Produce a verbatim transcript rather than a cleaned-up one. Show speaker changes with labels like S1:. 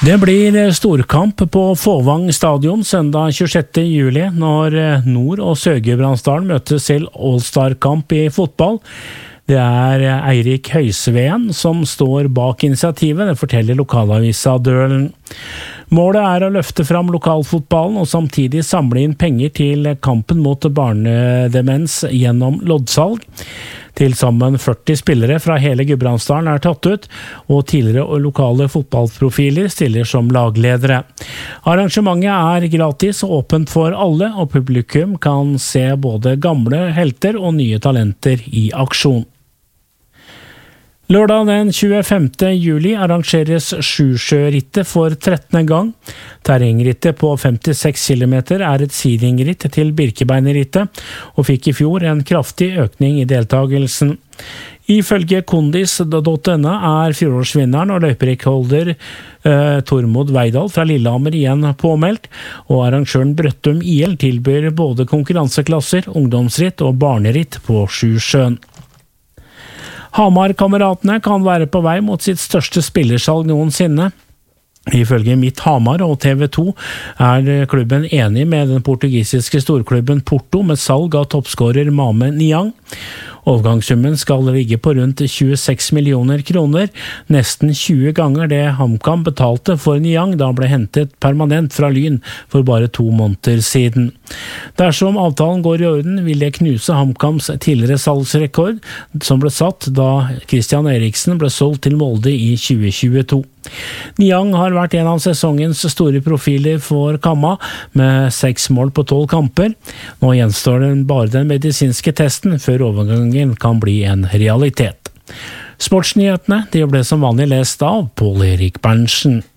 S1: Det blir storkamp på Fåvang stadion søndag tjuesjette juli når Nord- og Sør-Gudbrandsdalen møtes til All-Star-kamp i fotball. Det er Eirik Høysveen som står bak initiativet, det forteller lokalavisa Dølen. Målet er å løfte fram lokalfotballen og samtidig samle inn penger til kampen mot barnedemens gjennom loddsalg. Til sammen førti spillere fra hele Gudbrandsdalen er tatt ut, og tidligere og lokale fotballprofiler stiller som lagledere. Arrangementet er gratis og åpent for alle, og publikum kan se både gamle helter og nye talenter i aksjon. Lørdag den tjuefemte juli arrangeres Sjusjørittet for trettende gang. Terrengrittet på femtiseks kilometer er et sidingritt til Birkebeinerrittet, og fikk i fjor en kraftig økning i deltagelsen. Ifølge kondis punktum no er fjorårsvinneren og løyperekkeholder eh, Tormod Veidal fra Lillehammer igjen påmeldt, og arrangøren Brøttum I L tilbyr både konkurranseklasser, ungdomsritt og barneritt på Sjusjøen. Hamar-kameratene kan være på vei mot sitt største spillersalg noensinne. Ifølge Mitt Hamar og T V to er klubben enig med den portugisiske storklubben Porto med salg av toppskårer Mame Niang. Overgangssummen skal ligge på rundt tjueseks millioner kroner, nesten tjue ganger det HamKam betalte for Niang da han ble hentet permanent fra Lyn for bare to måneder siden. Dersom avtalen går i orden, vil det knuse HamKams tidligere salgsrekord, som ble satt da Christian Eriksen ble solgt til Molde i tjue tjueto. Niang har vært en av sesongens store profiler for Kamma, med seks mål på tolv kamper. Nå gjenstår den bare den medisinske testen før overgangen kan bli en realitet. Sportsnyhetene de ble som vanlig lest av Pål Erik Berntsen.